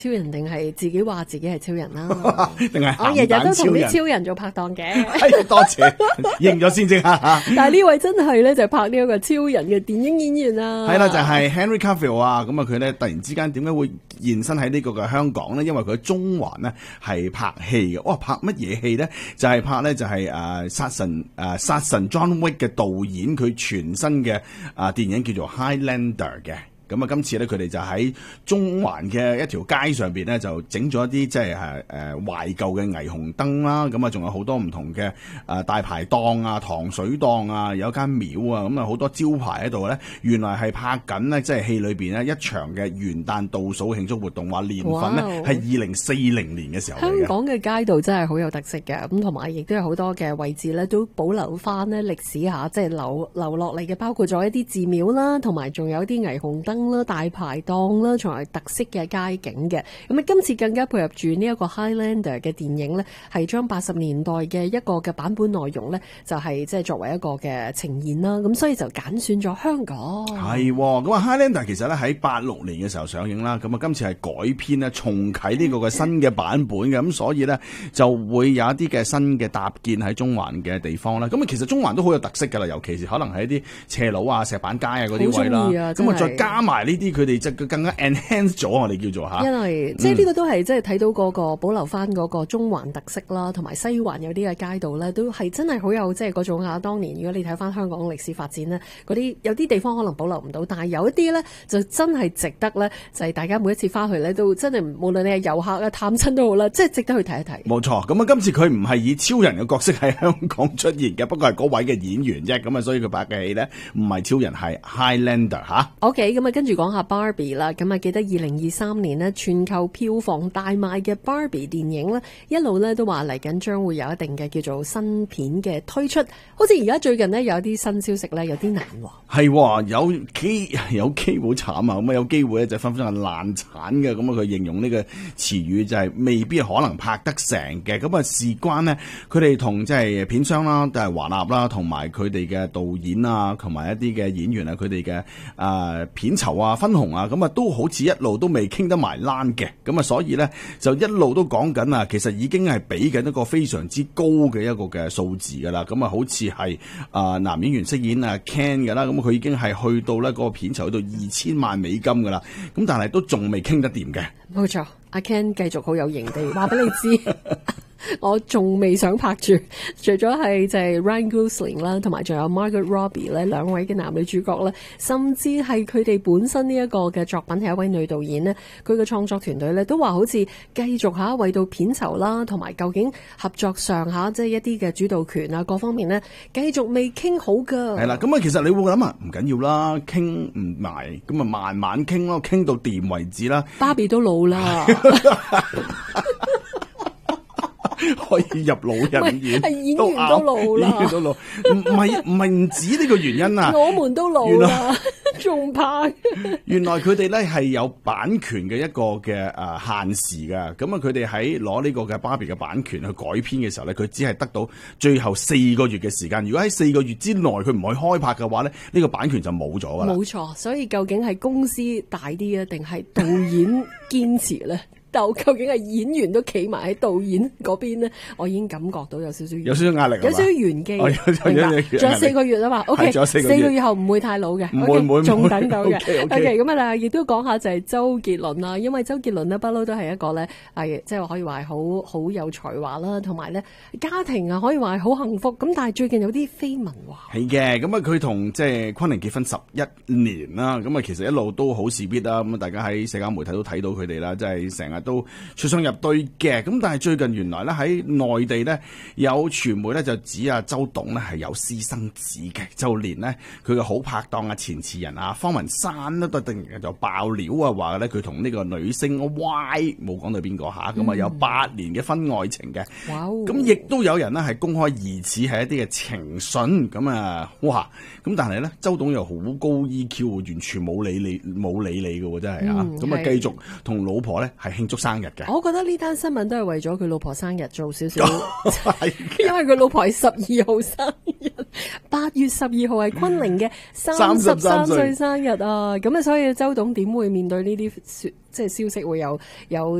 超人定係自己話自己係超人啦？ 定係我日日都同啲超人做拍檔嘅。 多謝，認咗先啫嚇。 但係呢位真係咧就拍呢一個超人嘅電影演員啊。 係啦，就係 Henry Cavill 啊。咁啊，佢咧突然之間點解會現身喺呢個嘅香港咧？因為佢喺中環呢係拍戲嘅。哇，拍乜嘢戲咧？就係拍咧就係殺神 John Wick 嘅導演佢全新嘅電影叫做 Highlander 嘅。咁啊，今次咧佢哋就喺中環嘅一條街上邊咧，就整咗一啲即係懷舊嘅霓虹燈啦。咁啊，仲有好多唔同嘅大排檔啊、糖水檔啊，有一間廟啊，咁啊好多招牌喺度咧。原來係拍緊呢，即係戲裏邊呢一場嘅元旦倒數慶祝活動，話年份呢係2040年嘅時候嚟嘅。 香港嘅街道真係好有特色嘅，咁同埋亦都有好多嘅位置咧，都保留翻呢歷史下，即係留落嚟嘅，包括咗一啲寺廟啦，同埋仲有一啲霓虹燈啦、大排檔啦，仲係特色嘅街景嘅。咁啊，今次更加配合住呢一個 Highlander 嘅電影呢，係將80年代嘅一個嘅版本內容呢，就係即係作為一個嘅呈現啦。咁所以就揀選咗香港。 係咁啊 Highlander 其實咧喺86年嘅時候上映啦。咁啊，今次係改編咧，重啟呢個嘅新嘅版本嘅。咁所以呢，就會有一啲嘅新嘅搭建喺中環嘅地方啦。咁啊，其實中環都好有特色噶啦，尤其是可能係一啲斜路啊、石板街啊嗰啲位啦。咁啊，再加埋呢啲佢哋就更加 enhance 咗，我哋叫做嚇。因為即係呢個都係即係睇到嗰個保留翻嗰個中環特色啦，同埋西環有啲嘅街道咧，都係真係好有即係嗰種當年如果你睇翻香港歷史發展咧，嗰啲有啲地方可能保留唔到，但係有一啲咧就真係值得咧，就係大家每一次翻去咧都真係無論你係遊客啊、探親都好啦，即係值得去睇一睇。 冇錯，咁啊今次佢唔係以超人嘅角色喺香港出現嘅，不過係嗰位嘅演員啫，咁啊所以佢拍嘅戲咧唔係超人，係 Highlander 嚇。 OK， 咁啊跟住講下 Barbie 啦，咁啊記得2023年呢全球票房大賣嘅 Barbie 電影咧，一路咧都話嚟緊將會有一定嘅叫做新片嘅推出，好似而家最近呢，有啲新消息咧有啲難喎。 係有機會慘啊，咁啊有機會咧就分分鐘係爛產嘅，咁啊佢形容呢個詞語就係未必可能拍得成嘅。咁啊事關呢，佢哋同即係片商啦，都係華納啦，同埋佢哋嘅導演啊，同埋一啲嘅演員啊，佢哋嘅片酬啊、分紅啊，咁啊都好似一路都未傾得埋欄嘅。咁啊所以咧就一路都講緊啊，其實已經係俾緊一個非常之高嘅一個嘅數字噶啦。咁啊好似係男演員飾演Ken 噶啦，咁佢已經係去到咧嗰個片酬去到2000萬美金噶啦。咁但係都仲未傾得掂嘅。 冇錯，阿 Ken 繼續好有型地話俾你知。我仲未想拍住，除咗係就係 Ryan Gosling 啦，同埋仲有 Margot Robbie 咧，兩位嘅男女主角咧，甚至係佢哋本身呢一個嘅作品係一位女導演呢，佢嘅創作團隊咧都話好似繼續為到片酬啦，同埋究竟合作上即係一啲嘅主導權啊各方面呢，繼續未傾好噶。 係啦，咁啊其實你會諗唔緊要啦，傾唔埋咁啊慢慢傾咯，傾到掂為止啦。 芭比都老啦。 可以入老人院， 係演員都老啦， 演員都老，唔係唔止呢個原因啊！ 我們都老啦，仲拍。 原來佢哋咧係有版權嘅一個嘅限時噶，咁啊佢哋喺攞呢個嘅芭比嘅版權去改編嘅時候咧，佢只係得到最後4個月嘅時間。如果喺4個月之內佢唔可以開拍嘅話咧，呢個版權就冇咗噶啦。 冇錯，所以究竟係公司大啲啊，定係導演堅持咧？但究竟係演員都企埋喺導演嗰邊呢？我已經感覺到有少少壓力， 有少少玄機。仲有4個月啊嘛 ，OK， 4個月後唔會太老嘅， 唔會仲等到嘅。OK， 咁啊，亦都講下就係周杰倫啦，因為周杰倫呢不嬲都係一個咧，即係可以話係好有才華啦，同埋咧家庭啊可以話係好幸福。咁但係最近有啲緋聞話係嘅，咁啊佢同即係昆凌結婚11年啦，咁啊其實一路都好事必啦，咁啊大家喺社交媒體都睇到佢哋啦，即係成日都出雙入對嘅。咁但係最近原來咧喺內地咧有傳媒咧就指周董咧係有私生子嘅，就連咧佢嘅好拍檔前詞人方文山都突然就爆料話咧佢同呢個女星 Y 冇講到邊個下，咁有8年嘅婚外情嘅。咁亦都有人咧係公開疑似係一啲嘅情信，咁哇！咁但係咧周董又好高 EQ，完全冇理你嘅喎，真係咁繼續同老婆咧係慶祝祝生日嘅。 我覺得呢單新聞都係為咗佢老婆生日做少少， 係因為佢老婆係12號生日，8月12號係昆凌嘅33歲生日啊！咁啊，所以周董點會面對呢啲即係消息會有